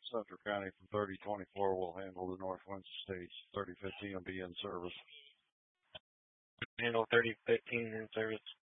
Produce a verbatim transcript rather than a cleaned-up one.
Central County from thirty twenty-four will handle the North Winston Stage. thirty fifteen will be in service. Handle thirty fifteen in service.